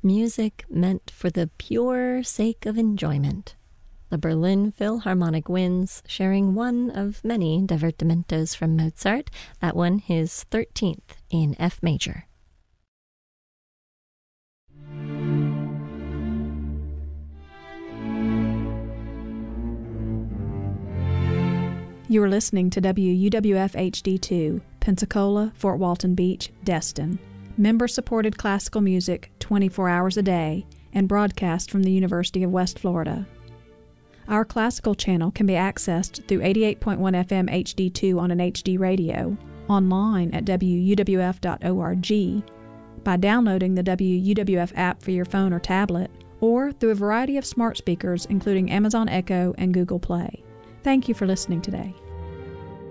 Music meant for the pure sake of enjoyment. The Berlin Philharmonic Winds, sharing one of many divertimentos from Mozart, that one his 13th in F major. You are listening to WUWF HD2, Pensacola, Fort Walton Beach, Destin. Member-supported classical music 24 hours a day and broadcast from the University of West Florida. Our classical channel can be accessed through 88.1 FM HD2 on an HD radio, online at wuwf.org, by downloading the WUWF app for your phone or tablet, or through a variety of smart speakers including Amazon Echo and Google Play. Thank you for listening today.